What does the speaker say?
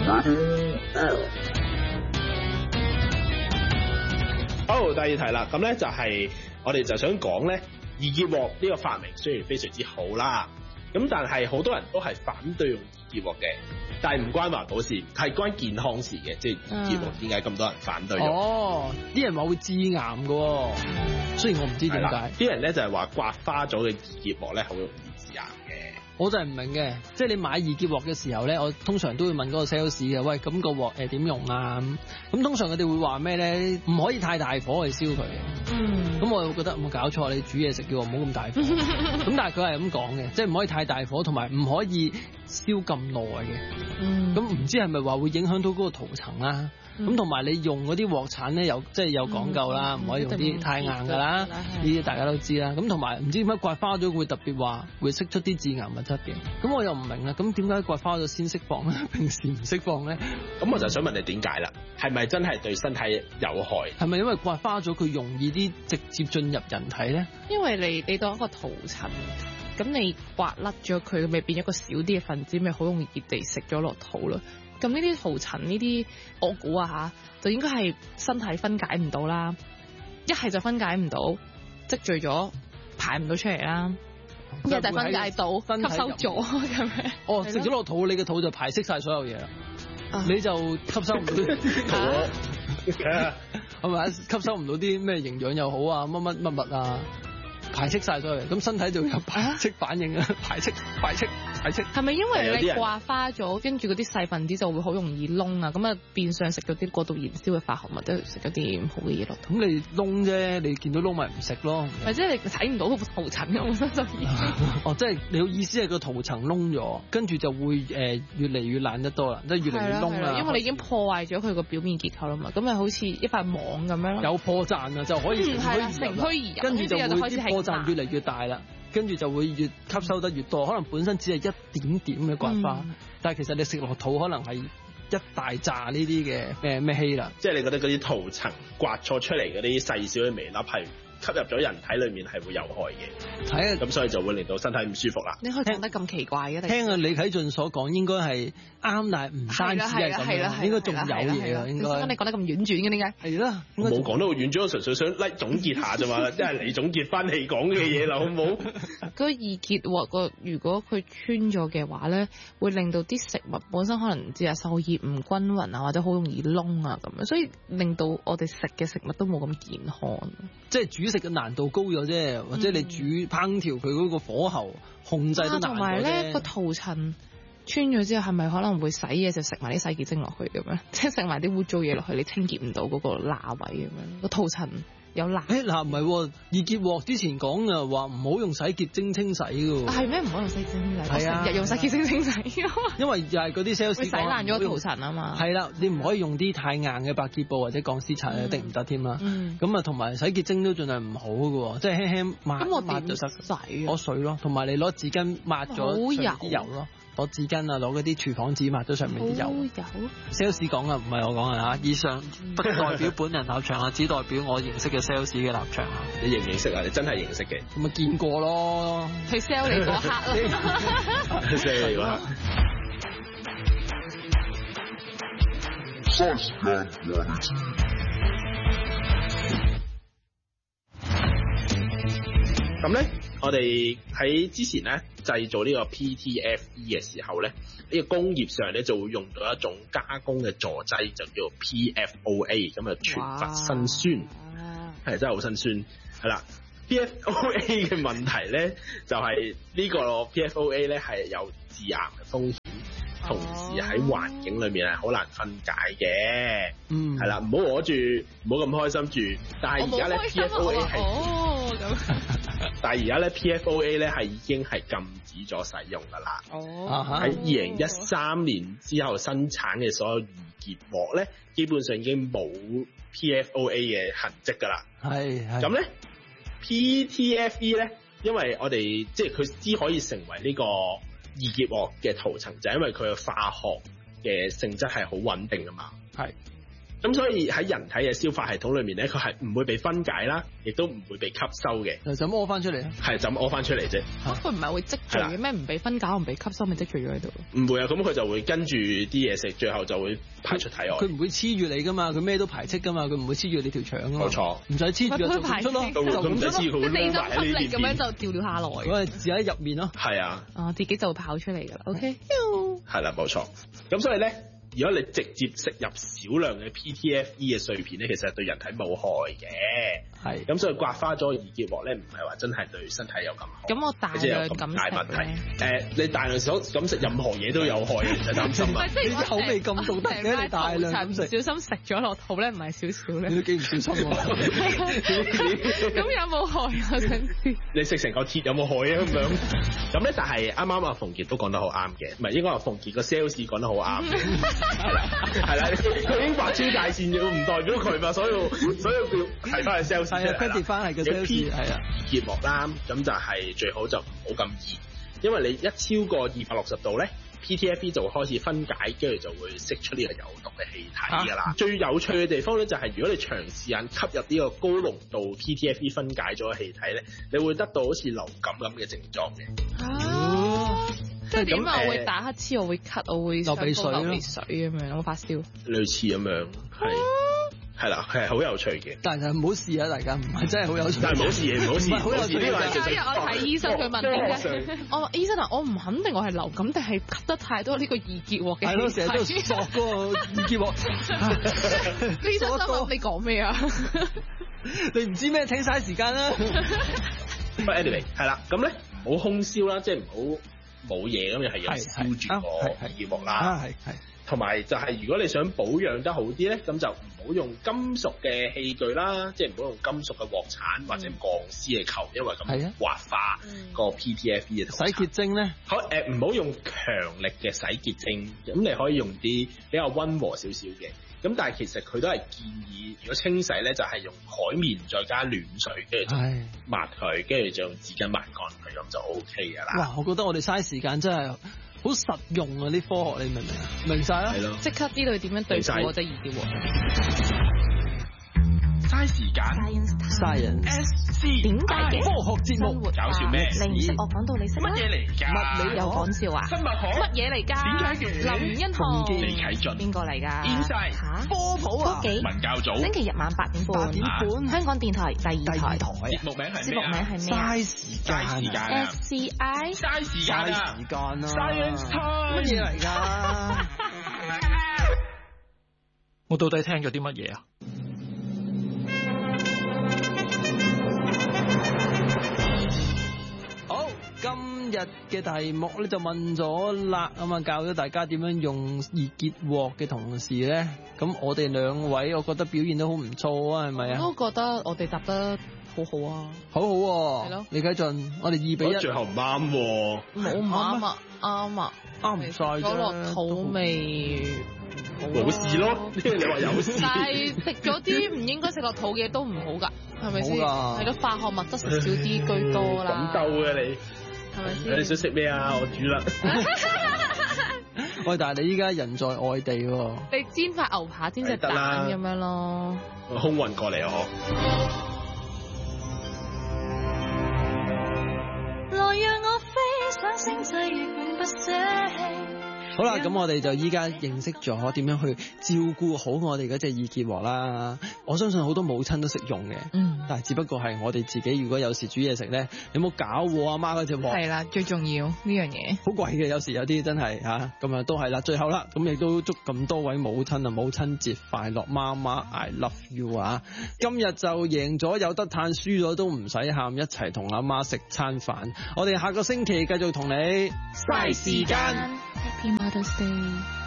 好，第二題啦，咁咧就係我哋就想講咧，易潔鑊呢個發明雖然非常之好啦，咁但係好多人都係反對用易潔鑊嘅，但係唔關環保事，係關健康事嘅，即係易潔鑊點解咁多人反對用？ 哦，啲人話會致癌㗎，雖然我唔知點解。 啲人咧就係話刮花咗嘅易潔鑊咧好容易致癌嘅。 我就係唔明嘅，即係你買易潔鑊嘅時候咧，我通常都會問嗰個 sales 嘅，喂，咁個鑊點用啊？咁通常佢哋會話咩咧？唔可以太大火去燒佢嘅。咁我會覺得冇搞錯，你煮嘢食叫我唔好咁大火。咁但係佢係咁講嘅，即係唔可以太大火，同埋唔可以燒咁耐嘅。咁唔知係咪話會影響到嗰個塗層啦？咁同埋你用嗰啲鑊鏟咧，有即係有講究啦，唔可以用啲太硬㗎啦，呢啲大家都知啦。咁同埋唔知點解刮花咗會特別話會釋出啲致癌物質嘅。咁我又唔明啦，咁點解刮花咗先釋放咧？平時唔釋放咧？ 咁我就想問你點解啦？係咪真係對身體有害？ 係咪因為刮花咗佢容易啲直接進入人體咧？ 因為你當一個塗層，咁你刮甩咗佢，咪變咗個少啲嘅分子，咪好容易地食咗落肚咯。咁呢啲塗層呢啲，我估啊嚇，就應該係身體分解唔到啦，一係就分解唔到，積聚咗排唔到出嚟啦，一係就分解到吸收咗咁樣。 哦，食咗落肚，你嘅肚就排斥晒所有嘢啦，你就吸收唔到啲，係咪吸收唔到啲咩營養又好啊，乜物啊？排斥晒所有嘢，咁身體就有排斥反應啊！排斥。 係咪因為你刮花咗，跟住嗰啲細分子就會好容易燶啊？咁啊變相食咗啲過度燃燒嘅化學物，即係食咗啲唔好嘅嘢落肚。 咁你燶啫，你見到燶咪唔食咯。 或者你睇唔到個塗層嘅，我覺得就哦，即係你嘅意思係個塗層燶咗，跟住就會越嚟越爛得多啦，即係越嚟越燶啦。 因為你已經破壞咗佢個表面結構啦嘛，咁咪好似一塊網咁樣咯。 有破綻啊，就可以乘虛而入， 跟住就會啲破綻越嚟越大啦。跟住就會越吸收得越多，可能本身只係一點點嘅刮花，但係其實你食落肚可能係一大紮呢啲嘅咩稀啦。 即係你覺得嗰啲塗層刮錯出嚟嗰啲細小嘅微粒係吸入咗人體裏面係會有害嘅， 係啊， 咁所以就會令到身體唔舒服啦。 你可以講得咁奇怪嘅？ 聽阿李啟俊所講應該係啱，但係唔單止係咁，應該仲有嘢啊。應該你講得咁婉轉嘅點解？ 係啦， 我冇講得好婉轉，我純粹想總結下啫嘛，即係你總結翻你講嘅嘢啦，好唔好？ 嗰個易潔鑊如果佢穿咗嘅話咧，會令到啲食物本身可能唔知啊受熱唔均勻啊，或者好容易燶啊咁樣，所以令到我哋食嘅食物都冇咁健康。 即係煮食嘅難度高咗啫，或者你煮烹調佢嗰個火候控制都難咗啫。同埋咧個塗層穿咗之後，係咪可能會洗嘢就食埋啲洗潔精落去咁樣？即係食埋啲污糟嘢落去，你清潔唔到嗰個罅位咁樣，個塗層有罅。 嗱唔係易潔鑊之前講啊，話唔好用洗潔精清洗㗎。 係咩？唔好用洗潔精清洗？ 係啊， 日用洗潔精清洗。 因為又係嗰啲 sales 會洗爛咗個塗層啊嘛。 係啦，你唔可以用啲太硬嘅百潔布或者鋼絲刷，一定唔得添啦。咁啊，同埋洗潔精都盡量唔好㗎，即係輕輕抹就得。 洗攞水咯，同埋你攞紙巾抹咗啲油咯。攞紙巾啊，攞嗰啲廚房紙抹咗上面啲油。sales 講啊，唔係我講啊嚇。以上不代表本人立場啊，只代表我認識嘅 sales 嘅立場啊。 你認唔認識啊？你真係認識嘅。 咁咪見過咯。 去 sell 你嗰刻啦。 sell 你嗰刻。咁咧，我哋喺之前咧製造呢個 PTFE 嘅時候咧，呢個工業上咧就會用到一種加工嘅助劑，就叫做 PFOA， 咁啊全氟辛酸，係真係好辛酸，係啦。PFOA 嘅問題咧，就係呢個 PFOA 咧係有致癌嘅風險，同時喺環境裏面係好難分解嘅，係啦，唔好攞住，唔好咁開心住。但係而家咧 PFOA 係但係而家咧 PFOA 咧係已經係禁止咗使用噶啦。喺2013年之後生產嘅所有易潔鑊咧，基本上已經冇 PFOA 嘅痕跡噶啦。係咁咧 PTFE 咧，因為我哋即係佢只可以成為呢個易潔鑊嘅塗層，就係因為佢嘅化學嘅性質係好穩定噶嘛。係咁所以喺人體嘅消化系統裏面咧，佢係唔會被分解啦，亦都唔會被吸收嘅。 就咁屙翻出嚟啊？ 係就咁屙翻出嚟啫。 佢唔係會積聚嘅咩？唔俾分解，唔俾吸收，咪積聚咗喺度。 唔會啊，咁佢就會跟住啲嘢食，最後就會排出體外。 佢唔會黐住你噶嘛，佢咩都排斥噶嘛，佢唔會黐住你條腸噶嘛。 冇錯， 唔使黐住就排出咯， 就唔使黐佢地心吸力咁樣就就掉下來。 我係自己喺入面咯。 係啊。 自己就會跑出嚟㗎啦。OK。 係啦，冇錯。咁所以咧，如果你直接食入少量嘅 PTFE 嘅碎片咧，其實係對人體冇害嘅。係。咁所以刮花咗易結膜咧，唔係話真係對身體有咁好。 咁我大量咁大問題。你大量咁食任何嘢都有害嘅，唔使擔心啊。 即係口味咁獨特嘅，你大量咁食， 小心食咗落肚咧，唔係少少咧。 你都幾唔小心喎。 咁有冇害啊？想知？ 你食成個鐵有冇害啊？咁樣。咁咧，但係啱啱阿馮傑都講得好啱嘅，唔係應該話馮傑個 sales 講得好啱嘅。係啦，佢已經劃穿界線嘅，唔代表佢嘛，所以佢係翻去 sales 出嚟啦。 跟住翻係個 sales 係啊， 結膜啦，咁就係最好就唔好咁熱，因為你一超過260度咧 ，PTFE 就會開始分解，跟住就會釋出呢個有毒嘅氣體㗎啦。最有趣嘅地方咧，就係如果你長時間吸入呢個高濃度 PTFE 分解咗嘅氣體咧，你會得到好似流感咁嘅症狀嘅。 即係點啊？我會打乞嗤，我會咳，我會流鼻水咁樣，我發燒。類似咁樣，係啦，係好有趣嘅。 但係唔好試啊，大家唔係真係好有趣。 但係唔好試嘢，唔好試。 好有趣呢個係我睇醫生，佢問點解？我話醫生啊，我唔肯定我係流感定係吸得太多呢個易結膜嘅。 係咯，成日都索嗰個易結膜。 醫生心諗你講咩啊？ 你唔知咩？請嘥時間啦。 Anyway， 係啦，咁咧唔好空燒啦，即係唔好。冇嘢咁，又係要燒住個結膜啦。係。同埋就係如果你想保養得好啲咧，咁就唔好用金屬嘅器具啦，即係唔好用金屬嘅鑊鏟或者鋼絲嘅球，因為咁滑化個 PTFE 嘅塗層。洗潔精咧，好唔好用強力嘅洗潔精，咁你可以用啲比較溫和少少嘅。咁但係其實佢都係建議，如果清洗咧就係用海綿再加暖水，跟住抹佢，跟住就用紙巾抹乾佢，咁就 OK 噶啦。哇！ 我覺得我哋嘥時間真係好實用啊！啲科學你明唔明啊？明晒啦， 即刻知道點樣對付我隻易結膜。 嘥時間 ，Science， 點解嘅？ 科學節目搞笑咩？ 你唔識我講到你識乜嘢嚟㗎？ 物理有講笑啊？ 生物學乜嘢嚟㗎？ 點解嘅？ 林欣航、 李啟俊邊個嚟㗎？ Inside 嚇科普啊！ 文教組星期日晚8點半，香港電台第二台。 節目名係咩啊？ 嘥時間啊 SCI 嘥時間啊！ 時間啊 ！Science time 乜嘢嚟㗎？ 我到底聽咗啲乜嘢啊？ 今日嘅題目咧就問咗啦，教咗大家點樣用易結鑊嘅同時咧，咁我哋兩位我覺得表現都好唔錯啊，係咪啊？ 我都覺得我哋答得好好啊， 好好喎。 係咯， 李啟俊，我哋2比1， 最後唔啱喎。 冇唔啱啊，啱啊， 啱唔晒啫。 攞落肚味冇事咯，你話有事。 但係食咗啲唔應該食落肚嘅都唔好㗎，係咪先？係咯，化學物質食少啲居多啦。 咁鬥嘅你。係咪先？你想食咩啊？我煮啦。 喂，但係你依家人在外地喎。 你煎塊牛扒，煎隻蛋咁樣咯。 我空運過嚟啊！ 來讓我飛上星際，永不捨棄。 好啦，咁我哋就依家認識咗點樣去照顧好我哋嗰隻易結膜啦。我相信好多母親都識用嘅，但係只不過係我哋自己如果有時煮嘢食咧，有冇搞我阿媽嗰隻鑊？係啦， 最重要呢樣嘢。好貴嘅，有時有啲真係嚇，咁啊都係啦。最後啦，咁亦都祝咁多位母親啊，母親節快樂，媽媽 I love you 啊！今日就贏咗有得嘆，輸咗都唔使喊，一齊同阿媽食餐飯。我哋下個星期繼續同你嘥時間。 Happy Mother's Day。